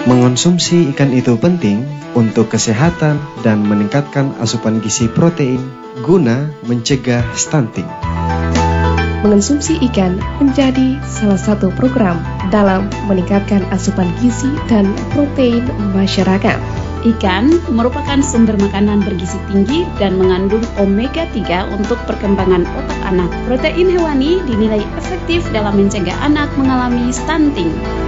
Mengonsumsi ikan itu penting untuk kesehatan dan meningkatkan asupan gizi protein guna mencegah stunting. Mengonsumsi ikan menjadi salah satu program dalam meningkatkan asupan gizi dan protein masyarakat. Ikan merupakan sumber makanan bergizi tinggi dan mengandung omega 3 untuk perkembangan otak anak. Protein hewani dinilai efektif dalam mencegah anak mengalami stunting.